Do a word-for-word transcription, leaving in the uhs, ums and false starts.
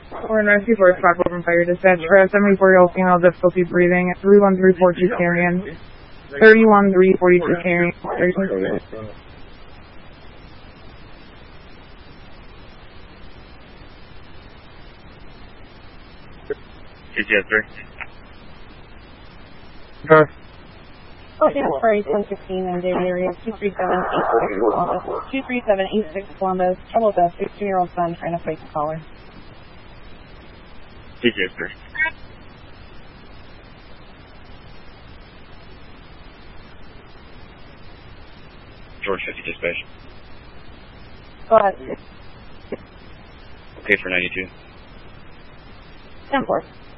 We're in rescue force, five open fire dispatch for a seventy-four-year-old female, difficulty breathing, three one three four two carrying, thirty-one three forty-two carrying, T C S three. Sure. Oh, yeah, sorry, ten sixteen in David area, two three seven eight six Columbus, two three seven eight six Columbus, trouble with a sixteen-year-old son trying to fight the caller. T C S three. George fifty dispatch. Go ahead. Okay for ninety-two. ten four.